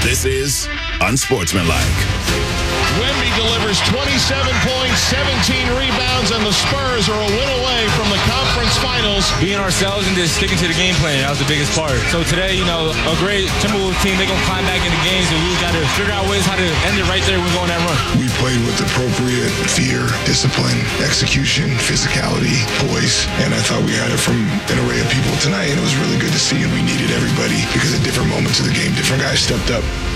This is Unsportsmanlike. Wemby delivers 27 points, 17 rebounds, and the Spurs are a win away from the conference finals. Being ourselves and just sticking to the game plan, that was the biggest part. So today, a great Timberwolves team, they're going to climb back into games, and we got to figure out ways how to end it right there when we go on that run. We played with appropriate fear, discipline, execution, physicality, poise, and I thought we had it from an array of people tonight, and it was really good to see, and we needed everybody because at different moments of the game, different guys stepped up.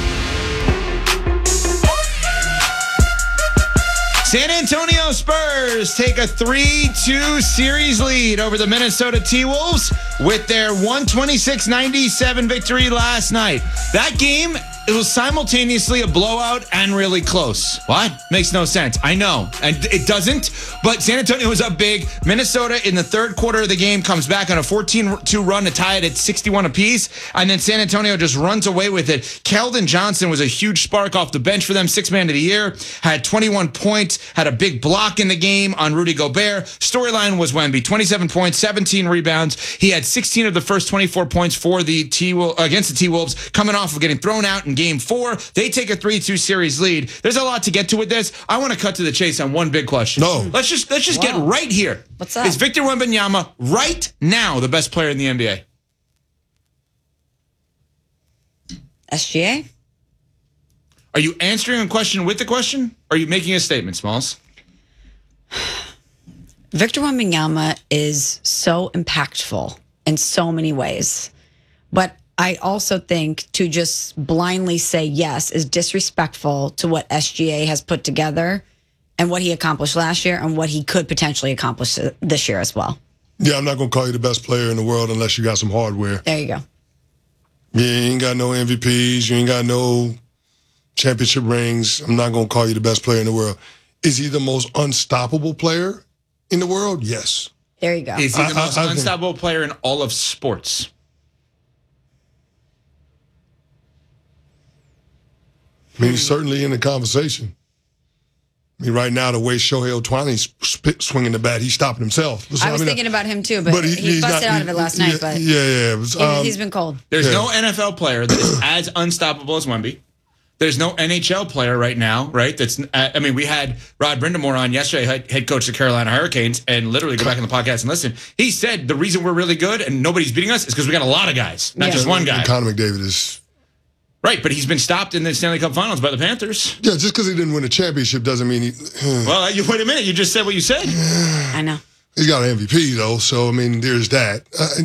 San Antonio Spurs take a 3-2 series lead over the Minnesota T-Wolves with their 126-97 victory last night. That game, it was simultaneously a blowout and really close. What? Makes no sense. I know. And it doesn't, but San Antonio was up big. Minnesota in the third quarter of the game comes back on a 14-2 run to tie it at 61 apiece, and then San Antonio just runs away with it. Keldon Johnson was a huge spark off the bench for them, sixth man of the year, had 21 points, had a big block in the game on Rudy Gobert. Storyline was Wemby, 27 points, 17 rebounds. He had 16 of the first 24 points for the against the T-Wolves, coming off of getting thrown out in Game 4. They take a 3-2 series lead. There's a lot to get to with this. I want to cut to the chase on one big question. No. Let's just get right here. What's up? Is Victor Wembanyama right now the best player in the NBA? SGA? Are you answering a question with the question? Or are you making a statement, Smalls? Victor Wembanyama is so impactful in so many ways. But I also think to just blindly say yes is disrespectful to what SGA has put together and what he accomplished last year and what he could potentially accomplish this year as well. Yeah, I'm not going to call you the best player in the world unless you got some hardware. There you go. Yeah, you ain't got no MVPs. You ain't got no championship rings. I'm not going to call you the best player in the world. Is he the most unstoppable player in the world? Yes. There you go. Is he the most unstoppable player in all of sports? I mean, he's certainly in the conversation. I mean, right now, the way Shohei Ohtani's swinging the bat, he's stopping himself. So, I was thinking about him too, but he busted out of it last night. But he's been cold. There's no NFL player that is as unstoppable as Wemby. There's no NHL player right now, right? We had Rod Brindamore on yesterday, head coach of the Carolina Hurricanes, and literally go back in the podcast and listen. He said the reason we're really good and nobody's beating us is because we got a lot of guys, not just one guy. Connor McDavid is... Right, but he's been stopped in the Stanley Cup Finals by the Panthers. Yeah, just because he didn't win a championship doesn't mean he... Well, wait a minute. You just said what you said. I know. He's got an MVP, though, so, I mean, there's that.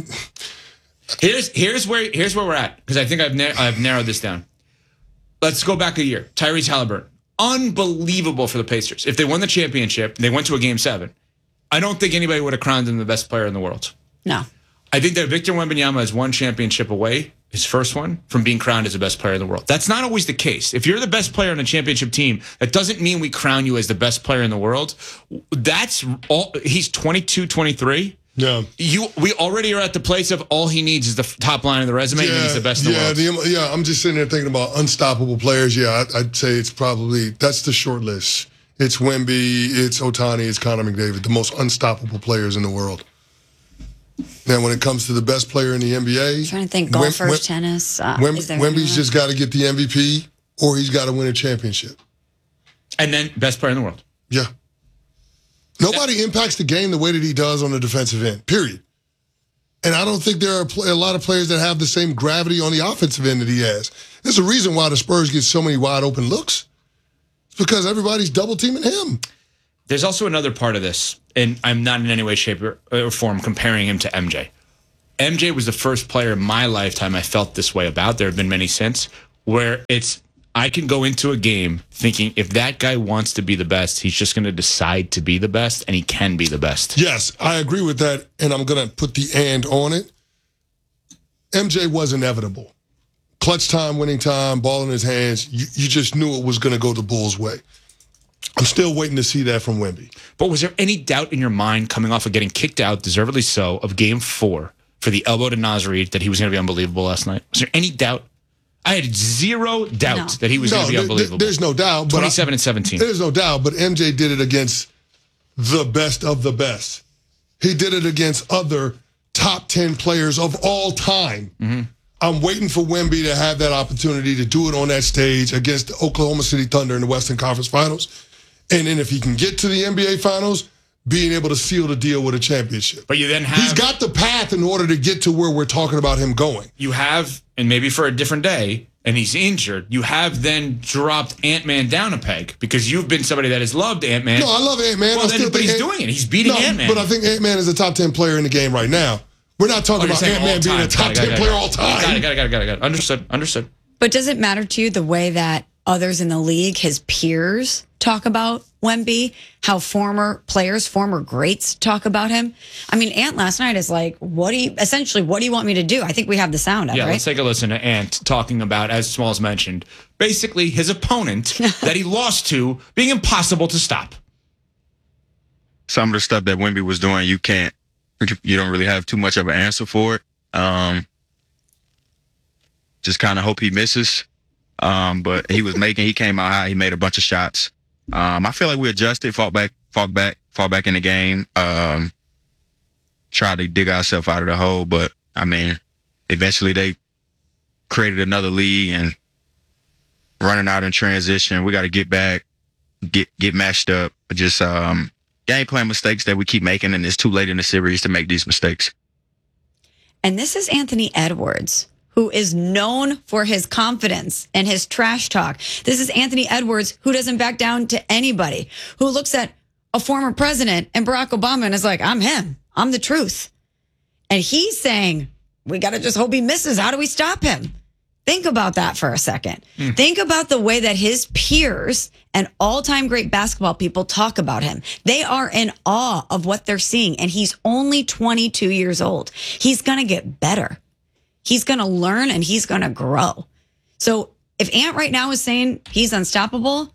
Here's where we're at, because I think I've narrowed this down. Let's go back a year. Tyrese Halliburton. Unbelievable for the Pacers. If they won the championship, they went to a Game 7. I don't think anybody would have crowned him the best player in the world. No. I think that Victor Wembanyama is one championship away, his first one, from being crowned as the best player in the world. That's not always the case. If you're the best player on a championship team, that doesn't mean we crown you as the best player in the world. That's all. He's 22, 23. Yeah. We already are at the place of all he needs is the top line of the resume, and he's the best in the world. I'm just sitting there thinking about unstoppable players. Yeah, I'd say it's probably, that's the short list. It's Wemby, it's Ohtani, it's Connor McDavid, the most unstoppable players in the world. Now, when it comes to the best player in the NBA... I'm trying to think, golfers, tennis. Wemby's just got to get the MVP, or he's got to win a championship. And then best player in the world. Yeah. Nobody impacts the game the way that he does on the defensive end, period. And I don't think there are a lot of players that have the same gravity on the offensive end that he has. There's a reason why the Spurs get so many wide open looks. It's because everybody's double teaming him. There's also another part of this, and I'm not in any way, shape, or form comparing him to MJ. MJ was the first player in my lifetime I felt this way about. There have been many since, where I can go into a game thinking if that guy wants to be the best, he's just going to decide to be the best, and he can be the best. Yes, I agree with that, and I'm going to put the and on it. MJ was inevitable. Clutch time, winning time, ball in his hands. You just knew it was going to go the Bulls' way. I'm still waiting to see that from Wemby. But was there any doubt in your mind coming off of getting kicked out, deservedly so, of Game 4 for the elbow to Naz Reid that he was going to be unbelievable last night? Was there any doubt? I had zero doubt that he was going to be unbelievable. There's no doubt. 27 and 17. There's no doubt, but MJ did it against the best of the best. He did it against other top 10 players of all time. Mm-hmm. I'm waiting for Wemby to have that opportunity to do it on that stage against the Oklahoma City Thunder in the Western Conference Finals. And then if he can get to the NBA Finals, being able to seal the deal with a championship. But you then have... He's got the path in order to get to where we're talking about him going. You have, and maybe for a different day, and he's injured, you have then dropped Ant-Man down a peg because you've been somebody that has loved Ant-Man. No, I love Ant-Man. Well, but he's doing it. He's beating Ant-Man. But I think Ant-Man is a top 10 player in the game right now. We're not talking about Ant-Man being a top 10 player all time. Got it. Understood. But does it matter to you the way that others in the league, his peers, talk about Wemby? How former players, former greats talk about him? I mean, Ant last night is like, what do you want me to do? I think we have the sound of it, right? Let's take a listen to Ant talking about, as Smalls mentioned, basically his opponent that he lost to being impossible to stop. Some of the stuff that Wemby was doing, you don't really have too much of an answer for it. Just kind of hope he misses. But he came out high. He made a bunch of shots. I feel like we adjusted, fought back in the game, tried to dig ourselves out of the hole. But I mean, eventually they created another league and running out in transition. We got to get back, get matched up. Just game plan mistakes that we keep making, and it's too late in the series to make these mistakes. And this is Anthony Edwards, who is known for his confidence and his trash talk. This is Anthony Edwards, who doesn't back down to anybody, who looks at a former president and Barack Obama and is like, I'm him. I'm the truth. And he's saying, we got to just hope he misses. How do we stop him? Think about that for a second. Think about the way that his peers and all-time great basketball people talk about him. They are in awe of what they're seeing, and he's only 22 years old. He's going to get better. He's going to learn and he's going to grow. So if Ant right now is saying he's unstoppable,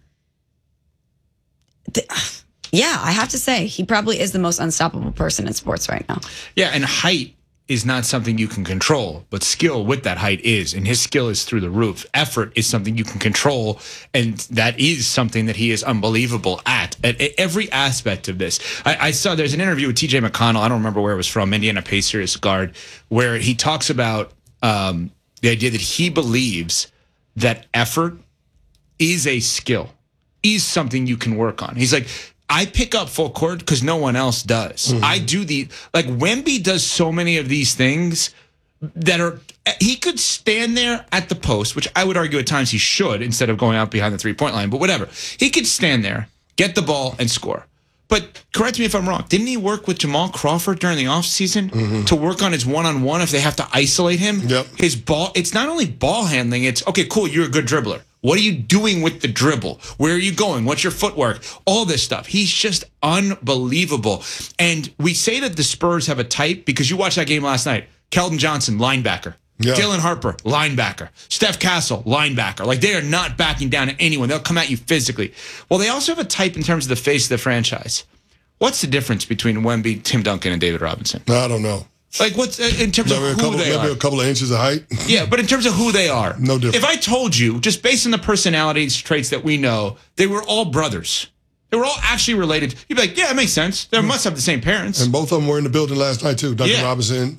yeah, I have to say he probably is the most unstoppable person in sports right now. Yeah, and height is not something you can control, but skill with that height is, and his skill is through the roof. Effort is something you can control, and that is something that he is unbelievable at every aspect of this. I saw there's an interview with TJ McConnell, I don't remember where it was from, Indiana Pacers guard, where he talks about the idea that he believes that effort is a skill, is something you can work on. He's like, I pick up full court because no one else does. I do Wemby does so many of these things that he could stand there at the post, which I would argue at times he should instead of going out behind the 3-point line, but whatever. He could stand there, get the ball, and score. But correct me if I'm wrong. Didn't he work with Jamal Crawford during the offseason to work on his one-on-one if they have to isolate him? Yep. His ball, it's not only ball handling, it's, okay, cool, you're a good dribbler. What are you doing with the dribble? Where are you going? What's your footwork? All this stuff. He's just unbelievable. And we say that the Spurs have a type because you watched that game last night. Keldon Johnson, linebacker. Yeah. Dylan Harper, linebacker. Steph Castle, linebacker. Like, they are not backing down at anyone. They'll come at you physically. Well, they also have a type in terms of the face of the franchise. What's the difference between Wemby, Tim Duncan, and David Robinson? I don't know. Like, what's in terms of who they are? Maybe a couple of inches of height. Yeah, but in terms of who they are. No difference. If I told you, just based on the personalities traits that we know, they were all brothers. They were all actually related. You'd be like, yeah, it makes sense. They must have the same parents. And both of them were in the building last night, too. David Robinson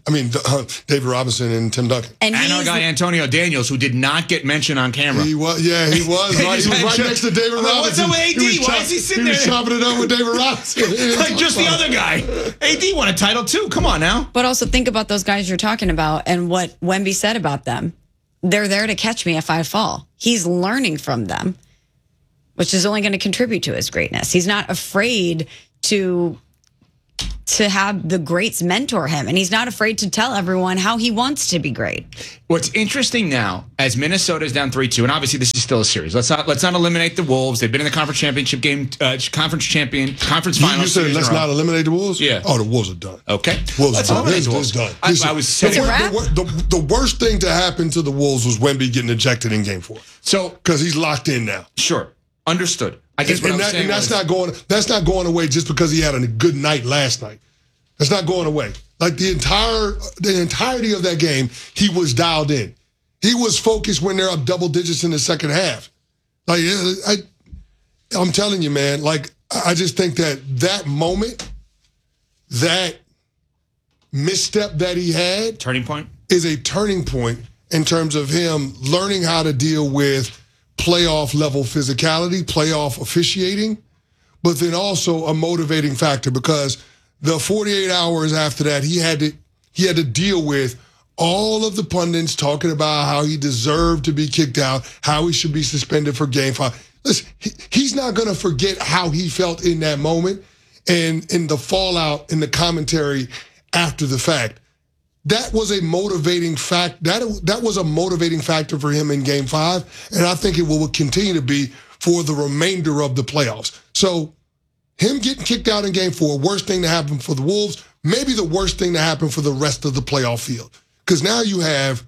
and Tim Duncan. And our guy, Antonio Daniels, who did not get mentioned on camera. He was. Right? He was right next to David Robinson. What's up with AD? Why is he sitting there? He was chopping it up with David Robinson. Like just the other guy. AD won a title, too. Come on now. But also think about those guys you're talking about and what Wemby said about them. They're there to catch me if I fall. He's learning from them, which is only going to contribute to his greatness. He's not afraid to have the greats mentor him, and he's not afraid to tell everyone how he wants to be great. What's interesting now, as Minnesota's down 3-2, and obviously this is still a series. Let's not eliminate the Wolves. They've been in the conference championship game, conference finals. You said let's not eliminate the Wolves? Yeah. Oh, the Wolves are done. Okay. Let's eliminate the Wolves. Done. I was saying the worst thing to happen to the Wolves was Wemby getting ejected in Game 4. So because he's locked in now. Sure. Understood. I guess what I'm saying that's not going away just because he had a good night last night. That's not going away. Like the entirety of that game, he was dialed in. He was focused when they're up double digits in the second half. Like I'm telling you, man. Like I just think that moment, that misstep that he had, turning point, is a turning point, in terms of him learning how to deal with playoff level physicality, playoff officiating, but then also a motivating factor, because the 48 hours after that, he had to deal with all of the pundits talking about how he deserved to be kicked out, how he should be suspended for Game 5. Listen, he's not going to forget how he felt in that moment and in the fallout in the commentary after the fact. That was a motivating fact. That was a motivating factor for him in Game 5, and I think it will continue to be for the remainder of the playoffs. So him getting kicked out in Game 4, worst thing to happen for the Wolves, maybe the worst thing to happen for the rest of the playoff field. Because now you have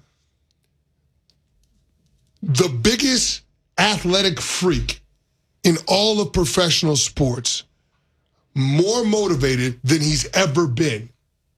the biggest athletic freak in all of professional sports, more motivated than he's ever been.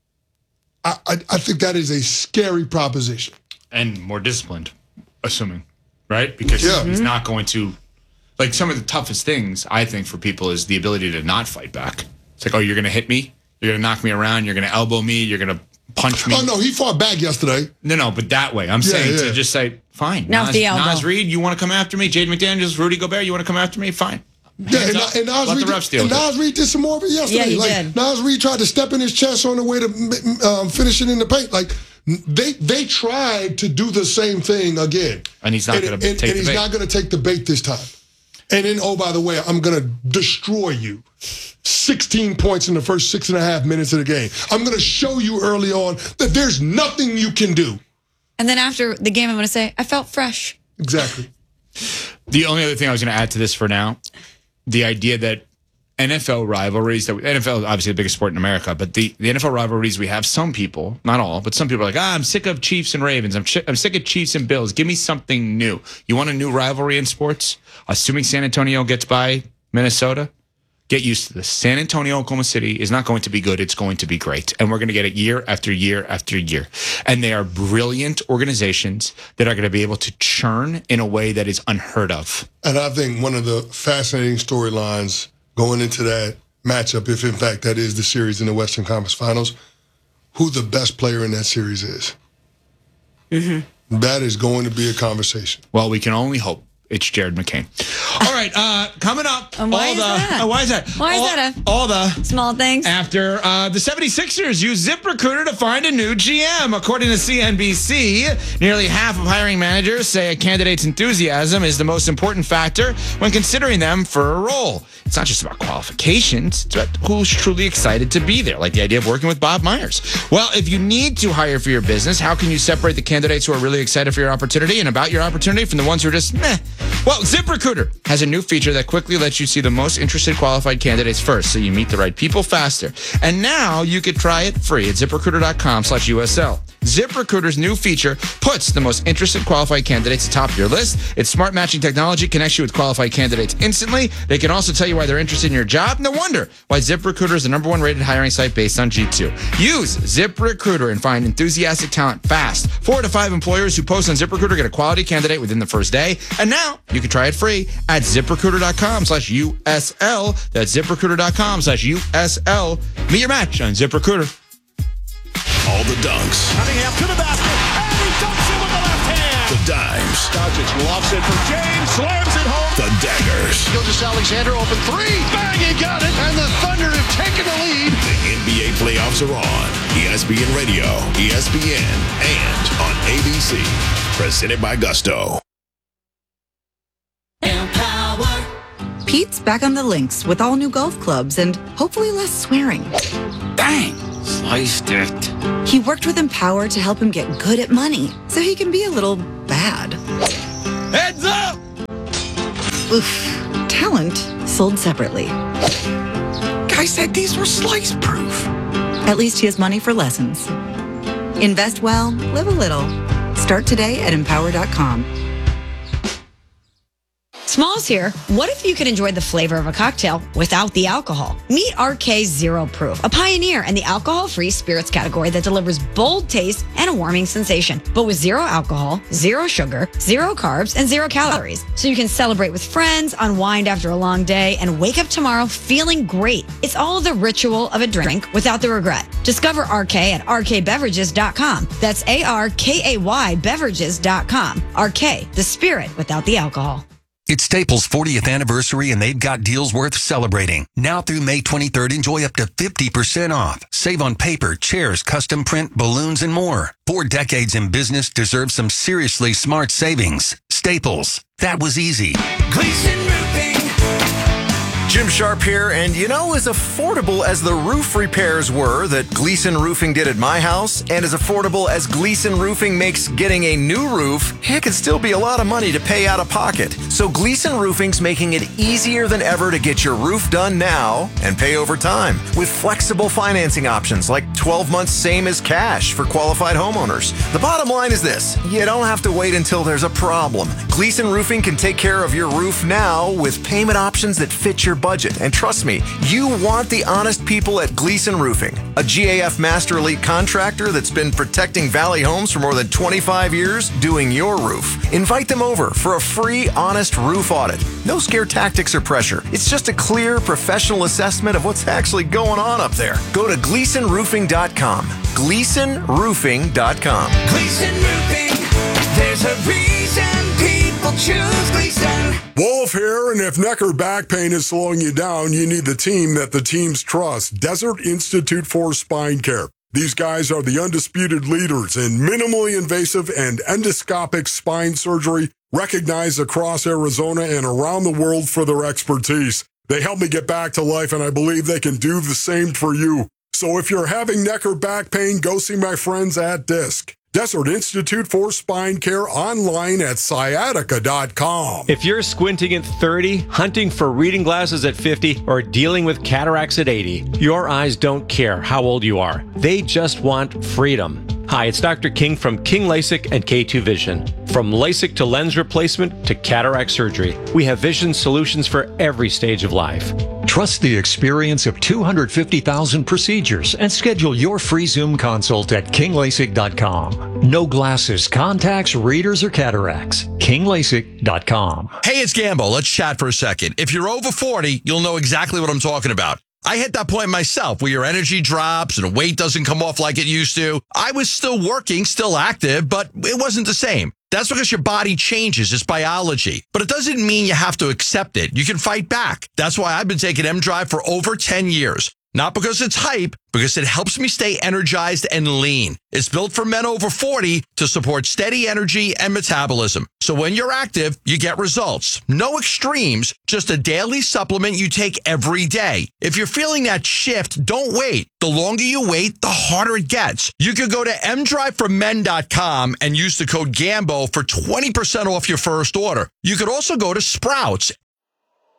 I think that is a scary proposition. And more disciplined, assuming, right? Because he's not going to, like, some of the toughest things, I think, for people is the ability to not fight back. It's like, oh, you're going to hit me? You're going to knock me around? You're going to elbow me? You're going to punch me? Oh, no, he fought back yesterday. No, but that way. I'm saying to just say, fine. Now the elbow. Nas Reed, you want to come after me? Jaden McDaniels, Rudy Gobert, you want to come after me? Fine. Yeah, and Nas Reed did some more of it yesterday. Yeah, he did. Nas Reed tried to step in his chest on the way to finish it in the paint. Like, they tried to do the same thing again. And he's not going to take the bait. And he's not going to take the bait this time. And then, oh, by the way, I'm going to destroy you. 16 points in the first 6.5 minutes of the game. I'm going to show you early on that there's nothing you can do. And then after the game, I'm going to say, I felt fresh. Exactly. The only other thing I was going to add to this for now, the idea that NFL rivalries, that NFL is obviously the biggest sport in America, but the NFL rivalries we have, some people, not all, but some people are like, I'm sick of Chiefs and Ravens. I'm sick of Chiefs and Bills. Give me something new. You want a new rivalry in sports? Assuming San Antonio gets by Minnesota, get used to this. San Antonio, Oklahoma City is not going to be good. It's going to be great. And we're going to get it year after year after year. And they are brilliant organizations that are going to be able to churn in a way that is unheard of. And I think one of the fascinating storylines going into that matchup, if in fact that is the series in the Western Conference Finals, who the best player in that series is. Mm-hmm. That is going to be a conversation. Well, we can only hope it's Jared McCain. All right, coming up. Why is that? Why is that? Why is that all the small things? After the 76ers use ZipRecruiter to find a new GM. According to CNBC, nearly half of hiring managers say a candidate's enthusiasm is the most important factor when considering them for a role. It's not just about qualifications, it's about who's truly excited to be there, like the idea of working with Bob Myers. Well, if you need to hire for your business, how can you separate the candidates who are really excited for your opportunity and about your opportunity from the ones who are just meh? Well, ZipRecruiter has a new feature that quickly lets you see the most interested qualified candidates first, so you meet the right people faster. And now you could try it free at ZipRecruiter.com/USL. ZipRecruiter's new feature puts the most interested qualified candidates atop your list. Its smart matching technology connects you with qualified candidates instantly. They can also tell you why they're interested in your job. No wonder why ZipRecruiter is the #1 rated hiring site based on G2. Use ZipRecruiter and find enthusiastic talent fast. 4 to 5 employers who post on ZipRecruiter get a quality candidate within the first day. And now you can try it free at ZipRecruiter.com/USL. That's ZipRecruiter.com/USL. Meet your match on ZipRecruiter. All the dunks. Cunningham to the basket, and he dunks it with the left hand. The dimes. Doncic lofts it for James, slams it home. The daggers. Gilgeous-Alexander open three, bang, he got it, and the Thunder have taken the lead. The NBA playoffs are on. ESPN Radio, ESPN, and on ABC. Presented by Gusto. Pete's back on the links with all new golf clubs and hopefully less swearing. Dang, sliced it. He worked with Empower to help him get good at money so he can be a little bad. Heads up! Oof. Talent sold separately. Guy said these were slice proof. At least he has money for lessons. Invest well, live a little. Start today at Empower.com. Smalls here. What if you could enjoy the flavor of a cocktail without the alcohol? Meet RK Zero Proof, a pioneer in the alcohol-free spirits category that delivers bold taste and a warming sensation, but with zero alcohol, zero sugar, zero carbs, and zero calories. So you can celebrate with friends, unwind after a long day, and wake up tomorrow feeling great. It's all the ritual of a drink without the regret. Discover RK at rkbeverages.com. That's ARKAY beverages.com. RK, the spirit without the alcohol. It's Staples' 40th anniversary, and they've got deals worth celebrating. Now through May 23rd, enjoy up to 50% off. Save on paper, chairs, custom print, balloons, and more. 4 decades in business deserve some seriously smart savings. Staples. That was easy. Gleason Roofing. Jim Sharp here, and as affordable as the roof repairs were that Gleason Roofing did at my house, and as affordable as Gleason Roofing makes getting a new roof, it can still be a lot of money to pay out of pocket. So Gleason Roofing's making it easier than ever to get your roof done now and pay over time with flexible financing options like 12 months same as cash for qualified homeowners. The bottom line is this: you don't have to wait until there's a problem. Gleason Roofing can take care of your roof now with payment options that fit your budget. And trust me, you want the honest people at Gleason Roofing, a GAF Master Elite contractor that's been protecting Valley Homes for more than 25 years doing your roof. Invite them over for a free, honest roof audit. No scare tactics or pressure. It's just a clear, professional assessment of what's actually going on up there. Go to GleasonRoofing.com. GleasonRoofing.com. Gleason Roofing. There's a reason people choose Gleason. Wolf here, and if neck or back pain is slowing you down, you need the team that the teams trust. Desert Institute for Spine Care. These guys are the undisputed leaders in minimally invasive and endoscopic spine surgery, recognized across Arizona and around the world for their expertise. They helped me get back to life, and I believe they can do the same for you. So if you're having neck or back pain, go see my friends at DISC. Desert Institute for Spine Care, online at sciatica.com. If you're squinting at 30, hunting for reading glasses at 50, or dealing with cataracts at 80, your eyes don't care how old you are. They just want freedom. Hi, it's Dr. King from King LASIK and K2 Vision. From LASIK to lens replacement to cataract surgery, we have vision solutions for every stage of life. Trust the experience of 250,000 procedures and schedule your free Zoom consult at kinglasik.com. No glasses, contacts, readers, or cataracts. kinglasik.com. Hey, it's Gambo. Let's chat for a second. If you're over 40, you'll know exactly what I'm talking about. I hit that point myself where your energy drops and the weight doesn't come off like it used to. I was still working, still active, but it wasn't the same. That's because your body changes. It's biology. But it doesn't mean you have to accept it. You can fight back. That's why I've been taking M-Drive for over 10 years. Not because it's hype, because it helps me stay energized and lean. It's built for men over 40 to support steady energy and metabolism. So when you're active, you get results. No extremes, just a daily supplement you take every day. If you're feeling that shift, don't wait. The longer you wait, the harder it gets. You could go to mdriveformen.com and use the code GAMBO for 20% off your first order. You could also go to Sprouts,